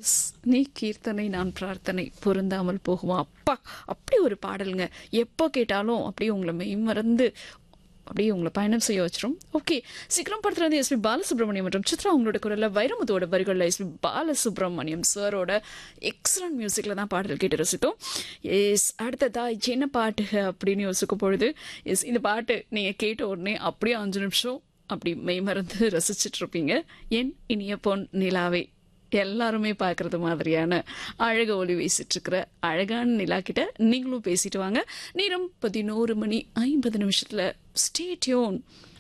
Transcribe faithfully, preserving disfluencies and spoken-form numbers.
S, நீ கீர்த்தனை நான் பிரார்த்தனை பொருந்தாமல் போகுமா அப்பா, அப்படி ஒரு பாடலுங்க. எப்போ கேட்டாலும் அப்படியே உங்களை மெய்மறந்து அப்படியே உங்களை பயணம் செய்ய வச்சிரும். ஓகே, சீக்கிரம் படத்துல இருந்து எஸ்பி பாலசுப்ரமணியம் மற்றும் சித்ரா உங்களோட குரல்ல வைரமுத்தோட வரிகளில் எஸ்பி பாலசுப்ரமணியம் சாரோட எக்ஸலன்ட் மியூசிக்ல தான் பாடல் கேட்டு ரசித்தோம். எஸ், அடுத்ததா என்ன பாட்டு அப்படின்னு யோசிக்கும் பொழுது, எஸ் இந்த பாட்டு நீங்க கேட்ட உடனே அப்படியே அஞ்சு நிமிஷம் அப்படி மெய்மறந்து ரசிச்சிட்டு இருப்பீங்க. என் இனிய பொன் நிலாவே, எல்லாருமே பார்க்கறது மாதிரியான அழக ஒளி வீசிட்டு இருக்கிற அழகான நிலா கிட்ட நீங்களும் பேசிட்டு வாங்க. நேரம் பதினோரு மணி ஐம்பது நிமிஷத்துல. Stay tune.